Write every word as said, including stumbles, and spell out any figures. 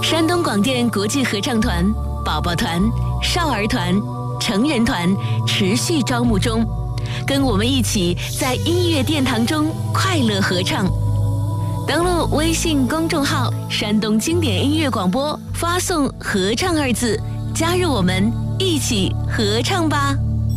山东广电国际合唱团、宝宝团、少儿团、成人团持续招募中，跟我们一起在音乐殿堂中快乐合唱。登录微信公众号“山东经典音乐广播”，发送“合唱”二字，加入我们一起合唱吧。